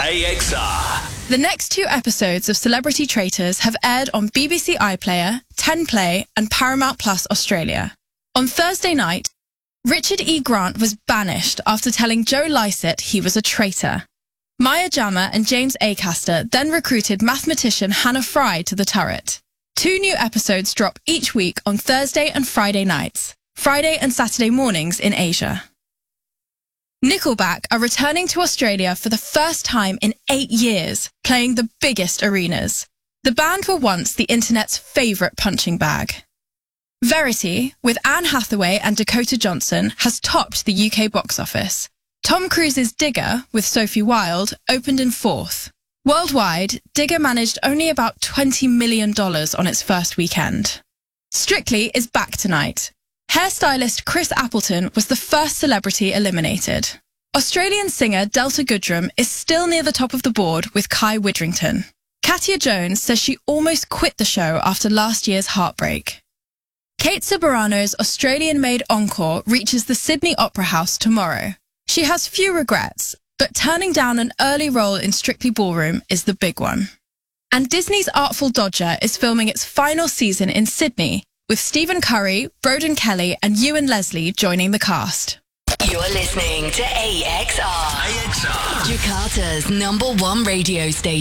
AXR. The next 2 episodes of Celebrity Traitors have aired on BBC iPlayer, 10play and Paramount Plus Australia. On Thursday night, Richard E. Grant was banished after telling Joe Lycett he was a traitor. Maya Jama and James Acaster then recruited mathematician Hannah Fry to the turret. 2 new episodes drop each week on Thursday and Friday nights, Friday and Saturday mornings in Asia. Nickelback are returning to Australia for the first time in 8 years, playing the biggest arenas. The band were once the internet's favourite punching bag. Verity, with Anne Hathaway and Dakota Johnson, has topped the UK box office. Tom Cruise's Digger, with Sophie Wilde, opened in 4th. Worldwide, Digger managed only about $20 million on its first weekend. Strictly is back tonight. Hairstylist Chris Appleton was the first celebrity eliminated. Australian singer Delta Goodrem is still near the top of the board with Kai Widrington. Katya Jones says she almost quit the show after last year's heartbreak. Kate Ceberano's Australian-made Encore reaches the Sydney Opera House tomorrow. She has few regrets, but turning down an early role in Strictly Ballroom is the big one. And Disney's Artful Dodger is filming its final season in Sydney, with Stephen Curry, Broden Kelly and Ewan Leslie joining the cast. You're listening to AXR, Jakarta's #1 radio station.